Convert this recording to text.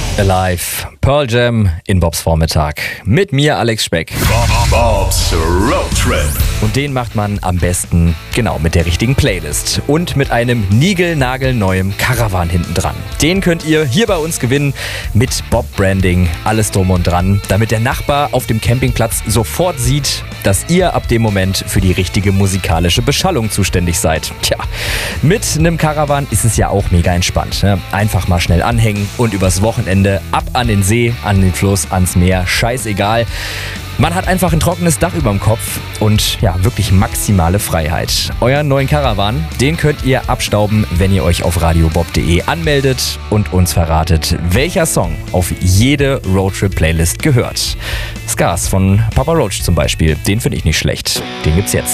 Alive, Pearl Jam in Bobs Vormittag. Mit mir, Alex Speck. Bobs Road Trip. Und den macht man am besten, genau, mit der richtigen Playlist. Und mit einem niegelnagelneuem Caravan hinten dran. Den könnt ihr hier bei uns gewinnen mit Bob-Branding, alles drum und dran. Damit der Nachbar auf dem Campingplatz sofort sieht, dass ihr ab dem Moment für die richtige musikalische Beschallung zuständig seid. Tja, mit einem Caravan ist es ja auch mega entspannt. Ne? Einfach mal schnell anhängen und übers Wochenende ab an den See, an den Fluss, ans Meer, scheißegal. Man hat einfach ein trockenes Dach überm Kopf und ja, wirklich maximale Freiheit. Euren neuen Caravan, den könnt ihr abstauben, wenn ihr euch auf radiobob.de anmeldet und uns verratet, welcher Song auf jede Roadtrip-Playlist gehört. Scars von Papa Roach zum Beispiel, den finde ich nicht schlecht. Den gibt's jetzt.